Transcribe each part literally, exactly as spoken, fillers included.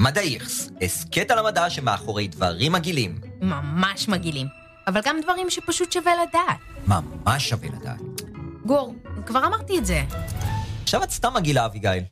מדעיכס, הסקט על המדע שמאחורי דברים מגעילים. ממש מגעילים, אבל גם דברים שפשוט שווה לדעת. ממש שווה לדעת. גור, כבר אמרתי את זה. עכשיו את סתם מגעילה, אביגיל.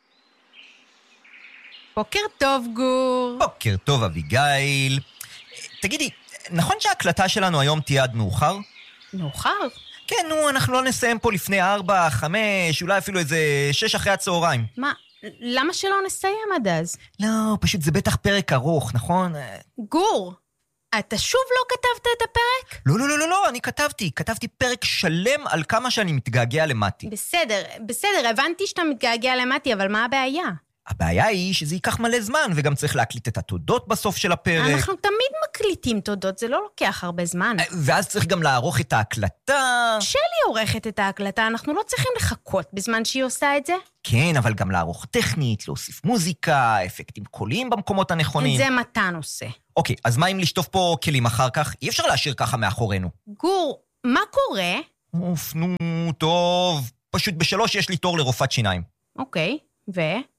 בוקר טוב, גור. בוקר טוב, אביגיל. תגידי, נכון שההקלטה שלנו היום תהיה עד מאוחר? מאוחר? כן, נו, אנחנו לא נסיים פה לפני ארבע, חמש, אולי אפילו איזה שש אחרי הצהריים. מה, למה שלא נסיים עד אז? לא, פשוט זה בטח פרק ארוך, נכון? גור, אתה שוב לא כתבת את הפרק? לא, לא, לא, לא, לא, אני כתבתי. כתבתי פרק שלם על כמה שאני מתגעגע למתי. בסדר, בסדר, הבנתי שאתה מתגעגע למתי, אבל מה הבעיה? הבעיה היא שזה ייקח מלא זמן, וגם צריך להקליט את התודות בסוף של הפרק. אנחנו תמיד מקליטים תודות, זה לא לוקח הרבה זמן. ואז צריך גם לערוך את ההקלטה. שלי עורכת את ההקלטה, אנחנו לא צריכים לחכות בזמן שהיא עושה את זה. כן, אבל גם לערוך טכנית, להוסיף מוזיקה, אפקטים קוליים במקומות הנכונים. את זה מתן עושה. אוקיי, אז מה אם לשטוף פה כלים אחר כך? אי אפשר להשאיר ככה מאחורינו. גור, מה קורה? אוף, נו, טוב. פשוט בשלוש יש לי תור לרופאת שיניים. אוקיי, ו?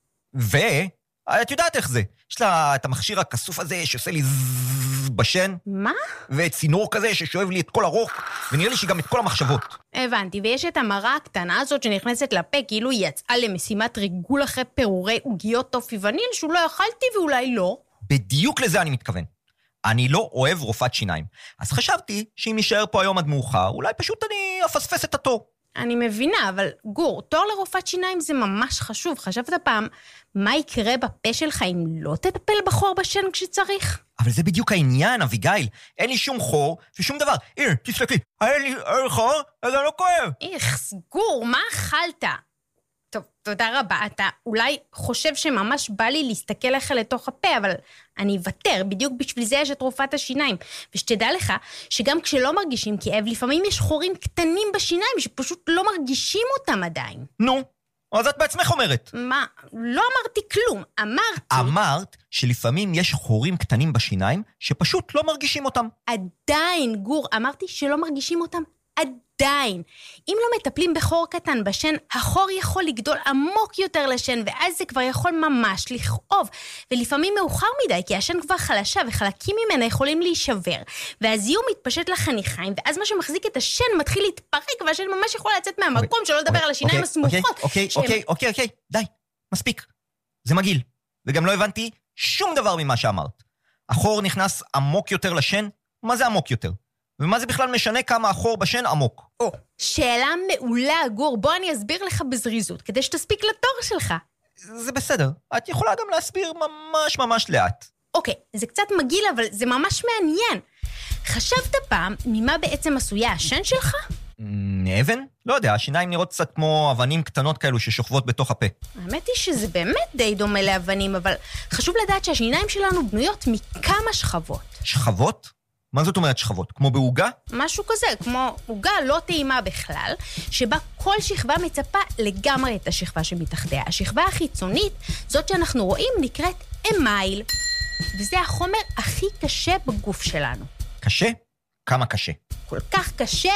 ו? את יודעת איך זה. יש לה את המכשיר הכסוף הזה שעושה לי זזז בשן. מה? וצינור כזה ששואב לי את כל הרוק, ונראה לי שגם את כל המחשבות. הבנתי, ויש את המראה הקטנה הזאת שנכנסת לפה, כאילו היא יצאה למשימת ריגול אחרי פירורי עוגיות טופי וניל, שאולי אכלתי ואולי לא. בדיוק לזה אני מתכוון. אני לא אוהב רופאת שיניים. אז חשבתי שאם נשאר פה היום עד מאוחר, אולי פשוט אני אפספס את התור. אני מבינה, אבל גור, תור לרופאת שיניים זה ממש חשוב. חשבת פעם, מה יקרה בפה שלך אם לא תטפל בחור בשן כשצריך? אבל זה בדיוק העניין, אביגיל. אין לי שום חור ושום דבר. הנה, תסתכלי, אין לי חור, אז אני לא כואב. איך, גור, מה אכלת? טוב, תודה רבה. אתה אולי חושב שממש בא לי להסתכל לך לתוך הפה, אבל אני אוותר, בדיוק בשביל זה יש את רופאת השיניים. ושתדע לך שגם כשלא מרגישים כאב, לפעמים יש חורים קטנים בשיניים שפשוט לא מרגישים אותם עדיין. נו, אז את בעצמך אומרת. מה? לא אמרתי כלום, אמרתי... אמרת שלפעמים יש חורים קטנים בשיניים שפשוט לא מרגישים אותם. עדיין, גור, אמרתי שלא מרגישים אותם. עדיין. אם לא מטפלים בחור קטן בשן, החור יכול לגדול עמוק יותר לשן, ואז זה כבר יכול ממש לכאוב. ולפעמים מאוחר מדי, כי השן כבר חלשה, וחלקים ממנה יכולים להישבר. והזיהום מתפשט לחניכיים, ואז מה שמחזיק את השן מתחיל להתפרק, והשן ממש יכול לצאת מהמקום, שלא לדבר על השיניים הסמוכות. אוקיי, אוקיי, אוקיי, אוקיי, די, מספיק. זה מגעיל. וגם לא הבנתי שום דבר ממה שאמרת. החור נכנס עמוק יותר לשן, מה זה עמוק יותר? ומה זה בכלל משנה כמה החור בשן עמוק? או, שאלה מעולה, גור. בוא אני אסביר לך בזריזות, כדי שתספיק לתור שלך. זה בסדר. את יכולה גם להסביר ממש ממש לאט. אוקיי, זה קצת מגעיל, אבל זה ממש מעניין. חשבת פעם ממה בעצם עשויה השן שלך? אבן? לא יודע, השיניים נראות קצת כמו אבנים קטנות כאלו ששוכבות בתוך הפה. האמת היא שזה באמת די דומה לאבנים, אבל חשוב לדעת שהשיניים שלנו בנויות מכמה שכבות. שכבות? מה זאת אומרת שכבות? כמו בעוגה? משהו כזה, כמו עוגה לא טעימה בכלל, שבה כל שכבה מצפה לגמרי את השכבה שמתחתיה. השכבה החיצונית, זאת שאנחנו רואים, נקראת אמייל. וזה החומר הכי קשה בגוף שלנו. קשה? כמה קשה? כל כך קשה,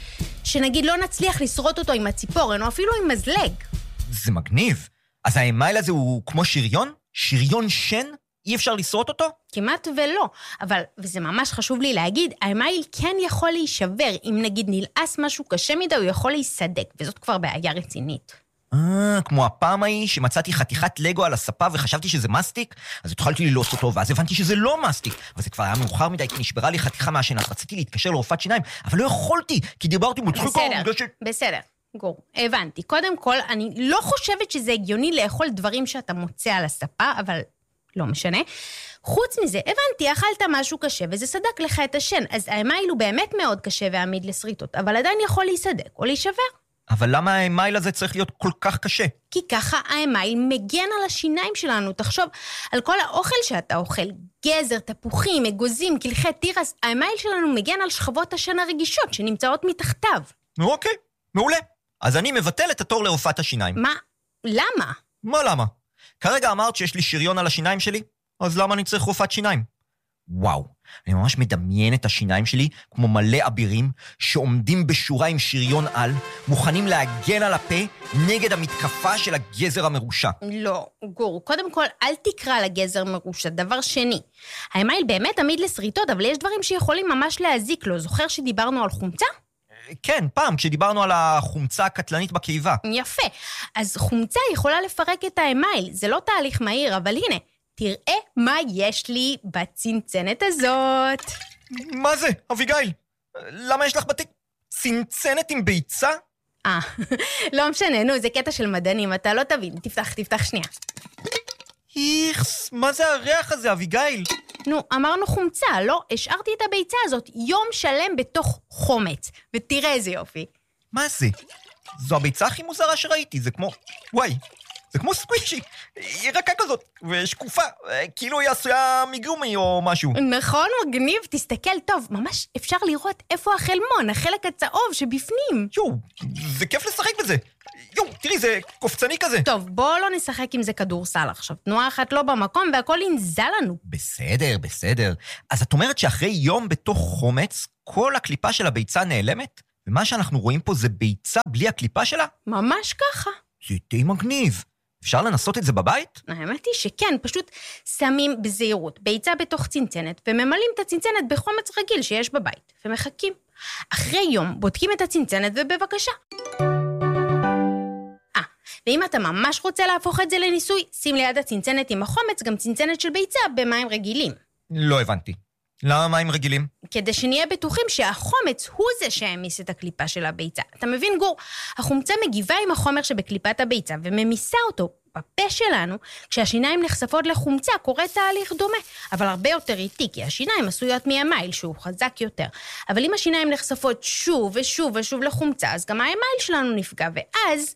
שנגיד לא נצליח לשרוט אותו עם הציפורן, או אפילו עם מזלג. זה מגניב. אז האמייל הזה הוא כמו שריון? שריון שן? אי אפשר לשרוט אותו? כמעט ולא, אבל, וזה ממש חשוב לי להגיד, האמייל כן יכול להישבר, אם נגיד נלעס משהו קשה מדי, הוא יכול להיסדק, וזאת כבר בעיה רצינית. אה, כמו הפעם ההיא שמצאתי חתיכת לגו על הספה וחשבתי שזה מסטיק, אז התחלתי ללעוס אותו, ואז הבנתי שזה לא מסטיק, וזה כבר היה מאוחר מדי, כי נשברה לי חתיכה מהשינה, רציתי להתקשר לרופאת שיניים, אבל לא יכולתי, כי דיברתי מצחיקה. בסדר, ש... בסדר. גור, הבנתי. קודם כל, אני לא חושבת שזה הגיוני לאכול דברים שאתה מוצא על הספה, אבל לא משנה. חוץ מזה, הבנתי, אכלת משהו קשה, וזה סדק לך את השן, אז האמייל הוא באמת מאוד קשה ועמיד לשריטות, אבל עדיין יכול להיסדק או להישבר. אבל למה האמייל הזה צריך להיות כל כך קשה? כי ככה האמייל מגן על השיניים שלנו. תחשוב על כל האוכל שאתה אוכל, גזר, תפוחים, אגוזים, קלחי תירס, האמייל שלנו מגן על שכבות השן הרגישות שנמצאות מתחתיו. אוקיי, מעולה. אז אני מבטל את התור לרופאת השיניים. מה? למה? מה למה? כרגע אמרת שיש לי שריון על השיניים שלי, אז למה אני צריך רופאת שיניים? וואו, אני ממש מדמיין את השיניים שלי כמו מלא אבירים שעומדים בשורה עם שריון על, מוכנים להגן על הפה נגד המתקפה של הגזר המרושע. לא, גור, קודם כל, אל תקרא לגזר מרושע. דבר שני, האמייל באמת עמיד לסריטות, אבל יש דברים שיכולים ממש להזיק לו. זוכר שדיברנו על חומצה? כן, פעם, כשדיברנו על החומצה הקטלנית בקיבה. יפה. אז חומצה יכולה לפרק את האמייל. זה לא תהליך מהיר, אבל הנה, תראה מה יש לי בצנצנת הזאת. מה זה, אביגיל? למה יש לך בתיק צנצנת עם ביצה? אה, לא משנה, נו, זה קטע של מדענים, אתה לא תבין. תפתח, תפתח שנייה. איכס, מה זה הריח הזה, אביגיל? נו, אמרנו חומצה, לא? השארתי את הביצה הזאת יום שלם בתוך חומץ. ותראה איזה יופי. מה זה? זו הביצה הכי מוזרה שראיתי, זה כמו... וואי, זה כמו סקווישי. היא רכה כזאת, ושקופה, כאילו היא עשויה מגומי או משהו. נכון, מגניב, תסתכל טוב. ממש אפשר לראות איפה החלמון, החלק הצהוב שבפנים. יו, זה כיף לשחק בזה. יו, תראי, זה קופצני כזה. טוב, בוא לא נשחק עם זה כדורסל עכשיו. תנועה אחת לא במקום והכל ינזל לנו. בסדר, בסדר. אז את אומרת שאחרי יום בתוך חומץ, כל הקליפה של הביצה נעלמת? ומה שאנחנו רואים פה זה ביצה בלי הקליפה שלה? ממש ככה. זה די מגניב. אפשר לנסות את זה בבית? האמת היא שכן, פשוט שמים בזהירות ביצה בתוך צנצנת, וממלאים את הצנצנת בחומץ רגיל שיש בבית, ומחכים. אחרי יום בודקים את הצנצנת ובבקשה. אה, ואם אתה ממש רוצה להפוך את זה לניסוי, שים ליד הצנצנת עם החומץ גם צנצנת של ביצה במים רגילים. לא הבנתי. למה מים רגילים? כדי שנהיה בטוחים שהחומץ הוא זה שהמיס את הקליפה של הביצה. אתה מבין, גור? החומצה מגיבה עם החומר שבקליפת הביצה וממיסה אותו בפה שלנו. כשהשיניים נחשפות לחומצה קורה תהליך דומה, אבל הרבה יותר איטי, כי השיניים עשויות מאמייל שהוא חזק יותר. אבל אם השיניים נחשפות שוב ושוב ושוב לחומצה, אז גם האמייל שלנו נפגע, ואז...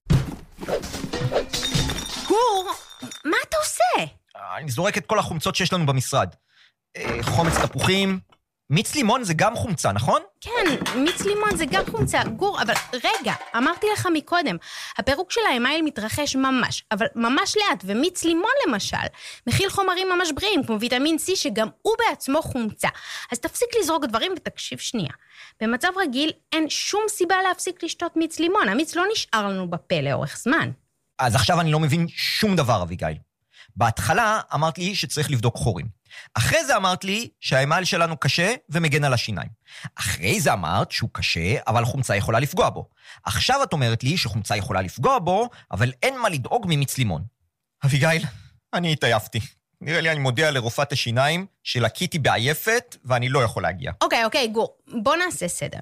גור, מה אתה עושה? אני זורק את כל החומצות שיש לנו במשרד. חומץ תפוחים, מיץ לימון זה גם חומצה, נכון? כן, מיץ לימון זה גם חומצה. גור, אבל רגע, אמרתי לך מקודם, הפירוק של האמייל מתרחש ממש, אבל ממש לאט, ומיץ לימון למשל, מכיל חומרים ממש בריאים, כמו ויטמין C, שגם הוא בעצמו חומצה. אז תפסיק לזרוק דברים ותקשיב שנייה. במצב רגיל אין שום סיבה להפסיק לשתות מיץ לימון, המיץ לא נשאר לנו בפה לאורך זמן. אז עכשיו אני לא מבין שום דבר, אביגיל. בהתחלה אמרת לי שצריך לבדוק חורים. אחרי זה אמרת לי שהאמייל שלנו קשה ומגן על השיניים. אחרי זה אמרת שהוא קשה, אבל חומצה יכולה לפגוע בו. עכשיו את אומרת לי שחומצה יכולה לפגוע בו, אבל אין מה לדאוג ממיץ לימון. אביגיל, אני התעייפתי. נראה לי אני מודיע לרופאת השיניים שלקיתי בעייפת ואני לא יכול להגיע. אוקיי, אוקיי, גור, בוא נעשה סדר.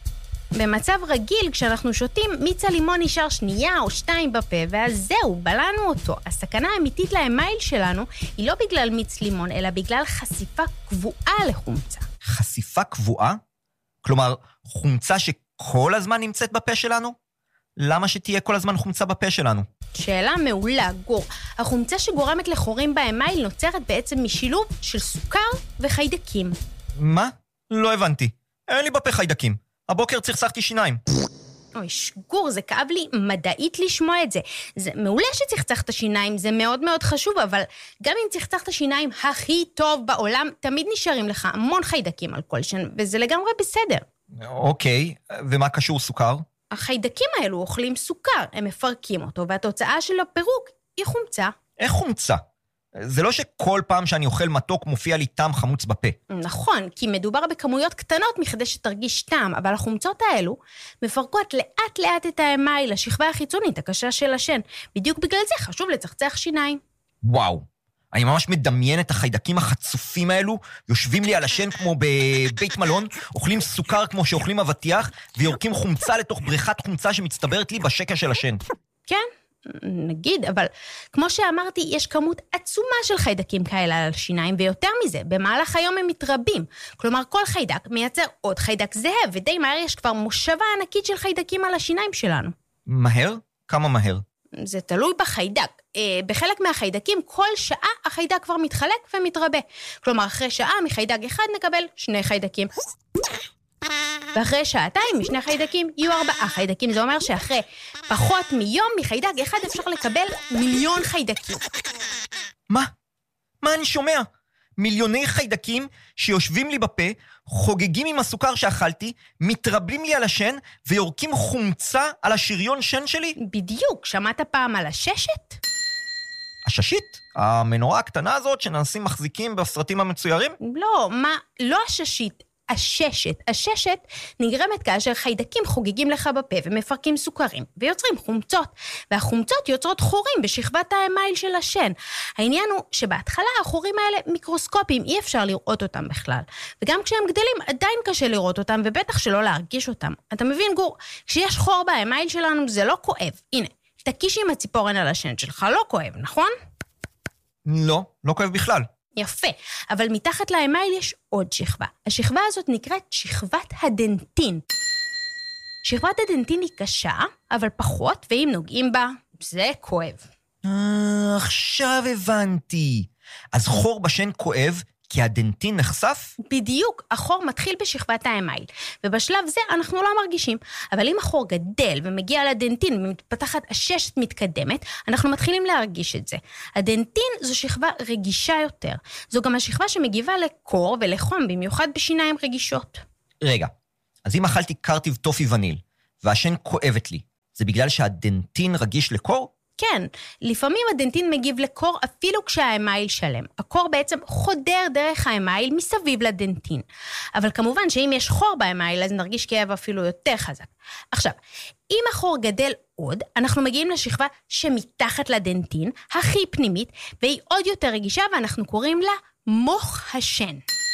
במצב רגיל, כשאנחנו שותים, מיץ הלימון נשאר שנייה או שתיים בפה, ואז זהו, בלענו אותו. הסכנה האמיתית לאמייל שלנו היא לא בגלל מיץ לימון, אלא בגלל חשיפה קבועה לחומצה. חשיפה קבועה? כלומר, חומצה שכל הזמן נמצאת בפה שלנו? למה שתהיה כל הזמן חומצה בפה שלנו? שאלה מעולה, גור. החומצה שגורמת לחורים באמייל נוצרת בעצם משילוב של סוכר וחיידקים. מה? לא הבנתי. אין לי בפה חיידקים. הבוקר צחצחתי שיניים. אוי, שגור, זה כאב לי מדעית לשמוע את זה. זה מעולה שצחצחת שיניים, זה מאוד מאוד חשוב, אבל גם אם צחצחת שיניים הכי טוב בעולם, תמיד נשארים לך המון חיידקים על כל שן, וזה לגמרי בסדר. אוקיי, ומה קשור סוכר? החיידקים האלו אוכלים סוכר, הם מפרקים אותו, והתוצאה של הפירוק היא חומצה. איך חומצה? זה לא שכל פעם שאני אוכל מתוק מופיע לי טעם חמוץ בפה. נכון, כי מדובר בכמויות קטנות מכדי שתרגיש טעם, אבל החומצות האלו מפרקות לאט לאט את האמייל, השכבה החיצונית, הקשה של השן. בדיוק בגלל זה חשוב לצחצח שיניים. וואו, אני ממש מדמיין את החיידקים החצופים האלו, יושבים לי על השן כמו בבית מלון, אוכלים סוכר כמו שאוכלים אבטיח, ויורקים חומצה לתוך בריכת חומצה שמצטברת לי בשקע של השן. כן? נגיד, אבל כמו שאמרתי, יש כמות עצומה של חיידקים כאלה על השיניים, ויותר מזה, במהלך היום הם מתרבים. כלומר, כל חיידק מייצר עוד חיידק זהה, ודי מהר יש כבר מושבה ענקית של חיידקים על השיניים שלנו. מהר? כמה מהר? זה תלוי בחיידק. בחלק מהחיידקים, כל שעה החיידק כבר מתחלק ומתרבה. כלומר, אחרי שעה מחיידק אחד נקבל שני חיידקים. ואחרי שעתיים משני חיידקים יהיו ארבעה חיידקים. זה אומר שאחרי פחות מיום מחיידק אחד אפשר לקבל מיליון חיידקים. מה? מה אני שומע? מיליוני חיידקים שיושבים לי בפה, חוגגים עם הסוכר שאכלתי, מתרבלים לי על השן ויורקים חומצה על השריון שן שלי? בדיוק, שמעת פעם על הששת? הששית? המנורה הקטנה הזאת שננסים מחזיקים בסרטים המצוירים? לא, מה? לא הששית. הששת. הששת נגרמת כאשר חיידקים חוגגים לך בפה ומפרקים סוכרים ויוצרים חומצות, והחומצות יוצרות חורים בשכבת האמייל של השן. העניין הוא שבהתחלה החורים האלה מיקרוסקופיים, אי אפשר לראות אותם בכלל. וגם כשהם גדלים עדיין קשה לראות אותם, ובטח שלא להרגיש אותם. אתה מבין גור, כשיש חור באמייל שלנו זה לא כואב. הנה, תקיש עם הציפורן על השן שלך, לא כואב, נכון? לא, לא כואב בכלל. יפה, אבל מתחת לאמייל יש עוד שכבה. השכבה הזאת נקראת שכבת הדנטין. שכבת הדנטין היא קשה, אבל פחות, ואם נוגעים בה, זה כואב. אה, עכשיו הבנתי. אז חור בשן כואב, כי הדנטין נחשף? בדיוק, החור מתחיל בשכבת האמייל, ובשלב זה אנחנו לא מרגישים. אבל אם החור גדל ומגיע לדנטין ומתפתחת הששת מתקדמת, אנחנו מתחילים להרגיש את זה. הדנטין זו שכבה רגישה יותר. זו גם השכבה שמגיבה לקור ולחום, במיוחד בשיניים רגישות. רגע, אז אם אכלתי קרטיב טופי וניל, והשן כואבת לי, זה בגלל שהדנטין רגיש לקור? כן, לפעמים הדנטין מגיב לקור אפילו כשהאמייל שלם. הקור בעצם חודר דרך האמייל מסביב לדנטין. אבל כמובן שאם יש חור באמייל, אז נרגיש כאב אפילו יותר חזק. עכשיו, אם החור גדל עוד, אנחנו מגיעים לשכבה שמתחת לדנטין, הכי פנימית, והיא עוד יותר רגישה, ואנחנו קוראים לה מוח השן.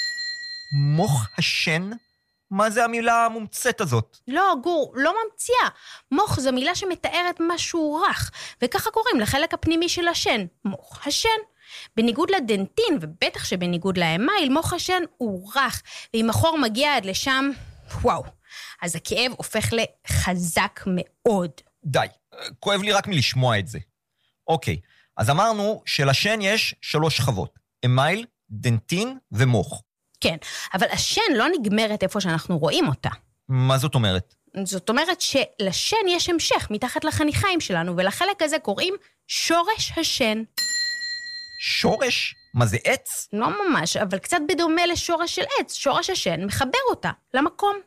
מוח השן? מה זה המילה המומצאת הזאת? לא, גור, לא ממציאה. מוח זו מילה שמתארת משהו רך, וככה קוראים לחלק הפנימי של השן, מוח השן. בניגוד לדנטין, ובטח שבניגוד לאמייל, מוח השן הוא רך, ואם החור מגיע עד לשם, וואו, אז הכאב הופך לחזק מאוד. די, כואב לי רק מלשמוע את זה. אוקיי, אז אמרנו שלשן יש שלוש שכבות, אמייל, דנטין ומוח. כן, אבל השן לא נגמרת איפה שאנחנו רואים אותה. מה זאת אומרת? זאת אומרת שלשן יש המשך מתחת לחניכיים שלנו, ולחלק הזה קוראים שורש השן. שורש? מה זה עץ? לא ממש, אבל קצת בדומה לשורש של עץ. שורש השן מחבר אותה למקום.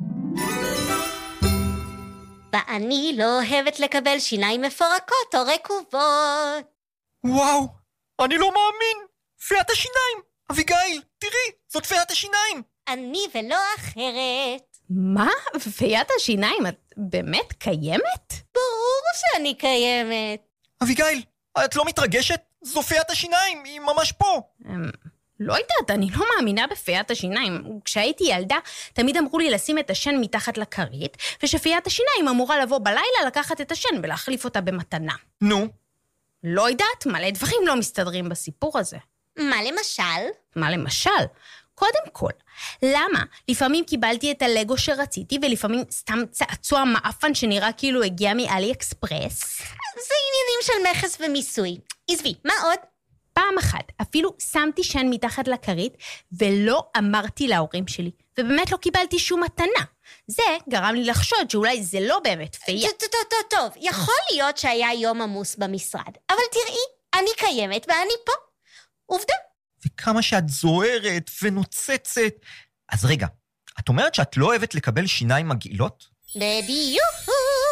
ואני לא אוהבת לקבל שיניים מפורקות או רקובות. וואו, אני לא מאמין. פיית השיניים. אביגיל, תראי, זאת פיית השיניים. אני ולא אחרת. מה? פיית השיניים, את באמת קיימת? ברור שאני קיימת. אביגיל, את לא מתרגשת? זו פיית השיניים, היא ממש פה. לא יודעת, אני לא מאמינה בפיית השיניים. כשהייתי ילדה, תמיד אמרו לי לשים את השן מתחת לכרית, ושפיית השיניים אמורה לבוא בלילה לקחת את השן ולהחליף אותה במתנה. נו? לא יודעת, מלא דברים לא מסתדרים בסיפור הזה. מה למשל? מה למשל? קודם כל, למה? לפעמים קיבלתי את הלגו שרציתי, ולפעמים סתם צעצוע מאפן שנראה כאילו הגיע מאלי אקספרס. זה עניינים של מכס ומיסוי. עזבי, מה עוד? פעם אחת, אפילו שמתי שן מתחת לכרית, ולא אמרתי להורים שלי, ובאמת לא קיבלתי שום מתנה. זה גרם לי לחשוד שאולי זה לא באמת פייה. טוב, טוב, טוב, טוב. יכול להיות שהיה יום עמוס במשרד, אבל תראי, אני קיימת ואני פה. עובדה. וכמה שאת זוהרת ונוצצת. אז רגע, את אומרת שאת לא אוהבת לקבל שיניים מגעילות? בדיוק.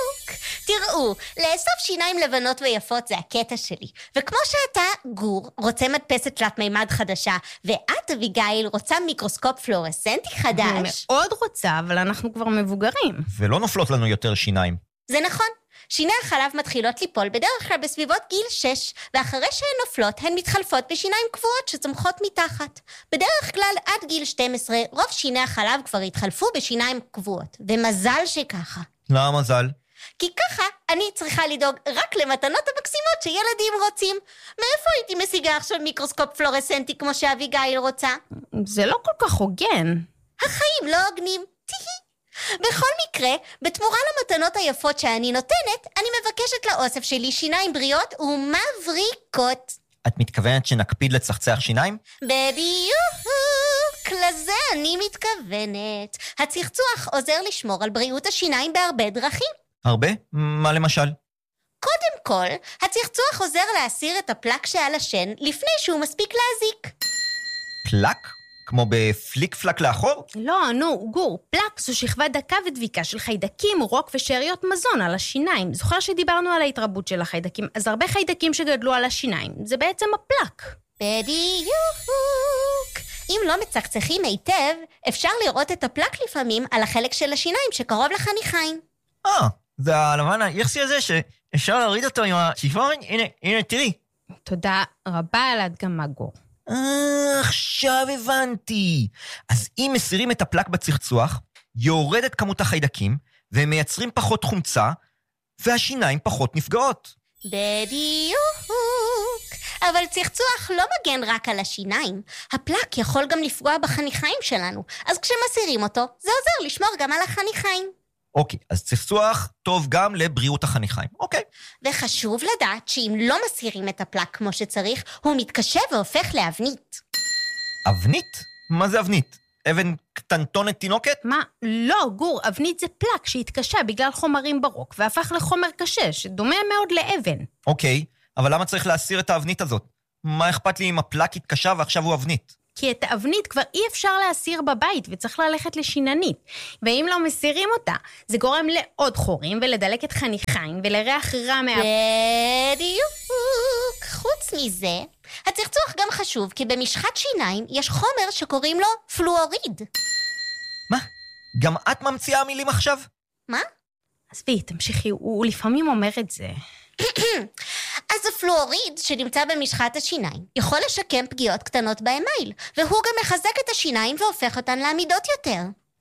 תראו, לאסוף שיניים לבנות ויפות זה הקטע שלי. וכמו שאתה, גור, רוצה מדפסת תלת מימד חדשה, ואת, אביגיל, רוצה מיקרוסקופ פלורסנטי חדש. אני מאוד רוצה, אבל אנחנו כבר מבוגרים. ולא נופלות לנו יותר שיניים. זה נכון. שיני החלב מתחילות ליפול בדרך כלל בסביבות גיל שש, ואחרי שהן נופלות, הן מתחלפות בשיניים קבועות שצומחות מתחת. בדרך כלל עד גיל שתים עשרה, רוב שיני החלב כבר התחלפו בשיניים קבועות, ומזל שככה. למה מזל? כי ככה אני צריכה לדאוג רק למתנות המקסימות שילדים רוצים. מאיפה הייתי משיגה עכשיו מיקרוסקופ פלורסנטי כמו שאביגיל רוצה? זה לא כל כך הוגן. החיים לא הוגנים. תהי. בכל מקרה, בתמורה למתנות היפות שאני נותנת, אני מבקשת לאוסף שלי שיניים בריאות ומבריקות. את מתכוונת שנקפיד לצחצח שיניים? בדיוק, לזה אני מתכוונת. הצחצוח עוזר לשמור על בריאות השיניים בהרבה דרכים. הרבה? מה למשל? קודם כל, הצחצוח עוזר להסיר את הפלק שעל השן לפני שהוא מספיק להזיק. פלק? כמו בפליק פלק לאחור? לא, נו, גור, פלק זו שכבה דקה ודביקה של חיידקים, רוק ושאריות מזון על השיניים. זוכר שדיברנו על ההתרבות של החיידקים, אז הרבה חיידקים שגדלו על השיניים, זה בעצם הפלק. בדיוק. אם לא מצחצחים היטב, אפשר לראות את הפלק לפעמים על החלק של השיניים שקרוב לחניכיים. אה, זה הלבן היחסי הזה שאפשר להוריד אותו עם השיפון? הנה, הנה, תראי. תודה רבה על הדגמה, גור. אה, עכשיו הבנתי. אז אם מסירים את הפלק בצחצוח, יורדת כמות החיידקים, והם מייצרים פחות חומצה, והשיניים פחות נפגעות. בדיוק. אבל צחצוח לא מגן רק על השיניים. הפלק יכול גם לפגוע בחניכיים שלנו, אז כשמסירים אותו, זה עוזר לשמור גם על החניכיים. אוקיי, אז צחצוח טוב גם לבריאות החניכיים. אוקיי. וחשוב לדעת שאם לא מסירים את הפלק כמו שצריך, הוא מתקשה והופך לאבנית. אבנית? מה זה אבנית? אבן קטנטונת תינוקת? מה? לא, גור, אבנית זה פלק שהתקשה בגלל חומרים ברוק, והפך לחומר קשה, שדומה מאוד לאבן. אוקיי, אבל למה צריך להסיר את האבנית הזאת? מה אכפת לי אם הפלק התקשה ועכשיו הוא אבנית? כי את האבנית כבר אי אפשר להסיר בבית, וצריך ללכת לשיננית. ואם לא מסירים אותה, זה גורם לעוד חורים, ולדלקת חניכיים, ולריח רע מה... בדיוק. חוץ מזה, הצחצוח גם חשוב, כי במשחת שיניים יש חומר שקוראים לו פלואוריד. מה? גם את ממציאה מילים עכשיו? מה? עזבי, תמשיכי, הוא, הוא לפעמים אומר את זה. אז הפלואוריד שנמצא במשחת השיניים יכול לשקם פגיעות קטנות באמייל, והוא גם מחזק את השיניים והופך אותן לעמידות יותר.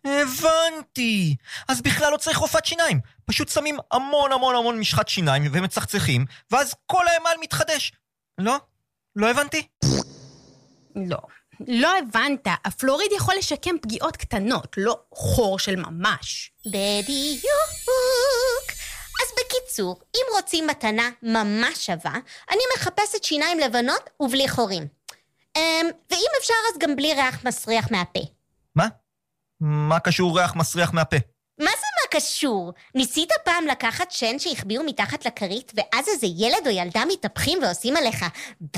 הבנתי. אז בכלל לא צריך רופאת שיניים. פשוט שמים המון המון המון משחת שיניים ומצחצחים, ואז כל האמייל מתחדש. לא? לא הבנתי? לא. לא הבנת. הפלואוריד יכול לשקם פגיעות קטנות, לא חור של ממש. בדיוק. אז בקיצור, אם רוצים מתנה ממש שווה, אני מחפשת שיניים לבנות ובלי חורים. ואם אפשר אז גם בלי ריח מסריח מהפה. מה? מה קשור ריח מסריח מהפה? מה זה מה קשור? ניסית פעם לקחת שן שהחביאו מתחת לכרית, ואז איזה ילד או ילדה מתהפכים ועושים עליך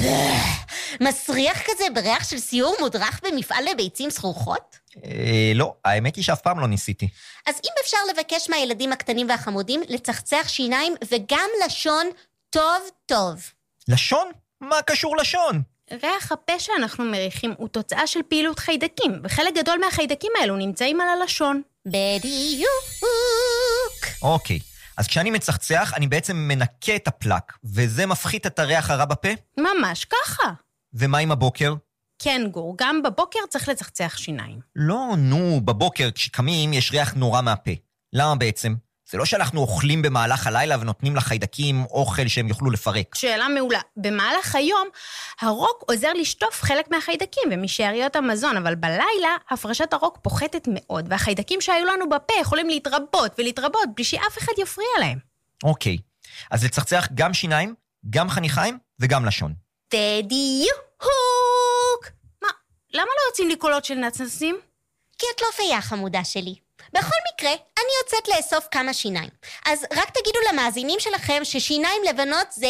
מסריח כזה בריח של סיור מודרך במפעל לביצים סחוחות? אה, לא, האמת היא שאף פעם לא ניסיתי. אז אם אפשר לבקש מהילדים הקטנים והחמודים לצחצח שיניים וגם לשון טוב טוב. לשון? מה קשור לשון? ריח הפה שאנחנו מריחים הוא תוצאה של פעילות חיידקים, וחלק גדול מהחיידקים האלו נמצאים על הלשון. בדיוק. אוקיי, אז כשאני מצחצח, אני בעצם מנקה את הפלק, וזה מפחית את הריח הרע בפה? ממש ככה. ומה עם הבוקר? כן, גור, גם בבוקר צריך לצחצח שיניים. לא, נו, בבוקר כשקמים יש ריח נורא מהפה. למה בעצם? זה לא שאנחנו אוכלים במהלך הלילה ונותנים לחיידקים אוכל שהם יוכלו לפרק. שאלה מעולה. במהלך היום, הרוק עוזר לשטוף חלק מהחיידקים ומשאריות המזון, אבל בלילה הפרשת הרוק פוחתת מאוד, והחיידקים שהיו לנו בפה יכולים להתרבות ולהתרבות בלי שאף אחד יפריע להם. אוקיי, אז לצחצח גם שיניים, גם חניכיים וגם לשון. בדיוק. מה, למה לא יוצאים לי קולות של נצנסים? כי את לא פייה חמודה שלי. בכל מקרה, אני יוצאת לאסוף כמה שיניים. אז רק תגידו למאזינים שלכם ששיניים לבנות זה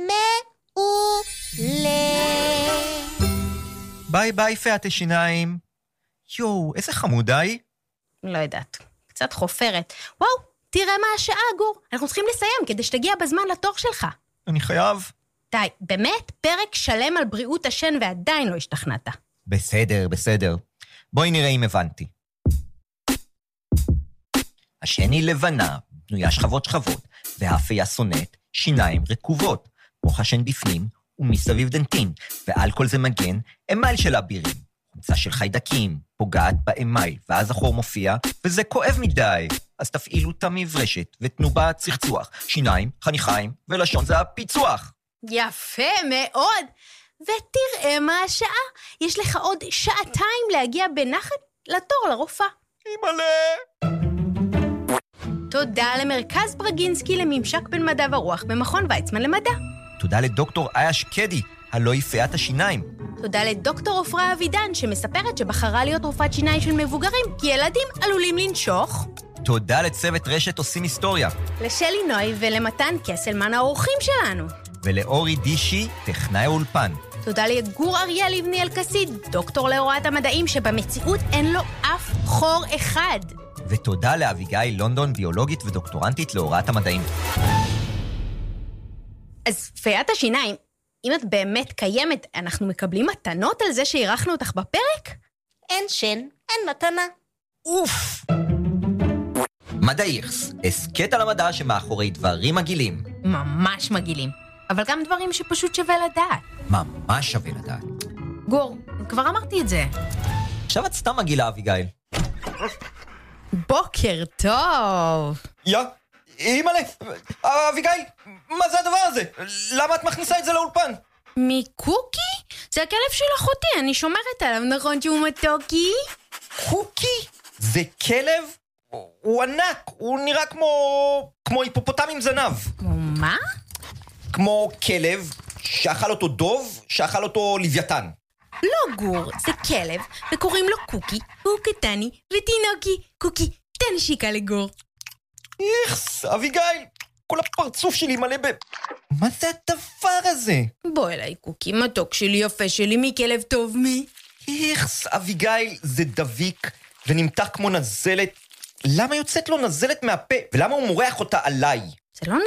מעולה. ביי ביי פיית השיניים. יואו, איזה חמודה היא. לא יודעת, קצת חופרת. וואו, תראה מה השעה, גור. אנחנו צריכים לסיים כדי שתגיע בזמן לתור שלך. אני חייב. די, באמת פרק שלם על בריאות השן ועדיין לא השתכנעת. בסדר, בסדר. בואי נראה אם הבנתי. השן היא לבנה, בנויה שכבות שכבות, והאפייה שונאת שיניים רקובות, מוח השן בפנים ומסביב דנטין, ועל כל זה מגן אמייל של אבירים, חומצה של חיידקים, פוגעת באמייל, ואז החור מופיע, וזה כואב מדי. אז תפעילו את המברשת, ותנו בה צחצוח, שיניים, חניכיים, ולשון זה הפיצוח. יפה מאוד. ותראה מה השעה. יש לך עוד שעתיים להגיע בנחת לתור לרופאה. אימא'לה. תודה למרכז ברג'ינסקי לממשק בין מדע ורוח במכון ויצמן למדע. תודה לדוקטור איה שקדי, הלא היא פיית השיניים. תודה לדוקטור עופרה אבידן, שמספרת שבחרה להיות רופאת שיניים של מבוגרים, כי ילדים עלולים לנשוך. תודה לצוות רשת עושים היסטוריה. לשלי נוי ולמתן קסלמן האורחים שלנו. ולאורי דישי, טכנאי האולפן. תודה לגור אריה לבני אלקסיד, דוקטור להוראת המדעים שבמציאות אין לו אף חור אחד. ותודה לאביגיל לונדון, ביולוגית ודוקטורנטית להוראת המדעים. אז פיית השיניים, אם את באמת קיימת, אנחנו מקבלים מתנות על זה שאירחנו אותך בפרק? אין שן, אין מתנה. אוף! מדעיכס, הסקט על המדע שמאחורי דברים מגעילים. ממש מגעילים, אבל גם דברים שפשוט שווה לדעת. ממש שווה לדעת. גור, כבר אמרתי את זה. עכשיו את סתם מגעילה, אביגיל. בוקר טוב. יא, אימא'לה, אביגיל, מה זה הדבר הזה? למה את מכניסה את זה לאולפן? מקוקי? זה הכלב של אחותי, אני שומרת עליו, נכון שהוא מתוקי? קוקי? זה כלב? הוא ענק, הוא נראה כמו... כמו היפופוטם עם זנב. כמו מה? כמו כלב שאכל אותו דוב, שאכל אותו לוויתן. לא גור, זה כלב, וקוראים לו קוקי, הוא קטני ותינוקי. קוקי, תן נשיקה לגור. איכס, אביגיל, כל הפרצוף שלי מלא ב... מה זה הדבר הזה? בוא אליי קוקי, מתוק שלי, יפה שלי, מי כלב טוב מי? איכס, אביגיל, זה דביק ונמתח כמו נזלת. למה יוצאת לו נזלת מהפה? ולמה הוא מורח אותה עליי? זה לא